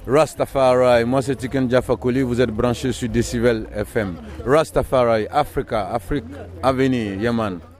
Rastafari, moi c'est Tiken Jaffa Koli, vous êtes branché sur Decibel FM. Rastafari, Africa, Afrique, Avenir, Yaman.